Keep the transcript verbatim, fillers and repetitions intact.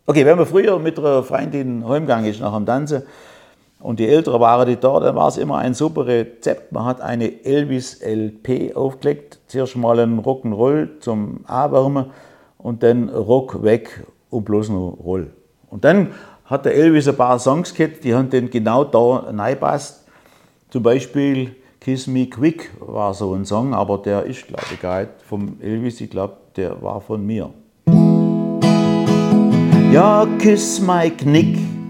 Okay, wenn man früher mit einer Freundin heimgegangen ist nach dem Tanzen und die Älteren waren die da, dann war es immer ein super Rezept. Man hat eine Elvis-L P aufgelegt, zuerst mal einen Rock'n'Roll zum Anwärmen und dann Rock weg und bloß noch Roll. Und dann hat der Elvis ein paar Songs gehabt, die haben dann genau da reingepasst. Zum Beispiel Kiss Me Quick war so ein Song, aber der ist, glaube ich, gar nicht vom Elvis, ich glaube, der war von mir. Ja, kiss my Knick,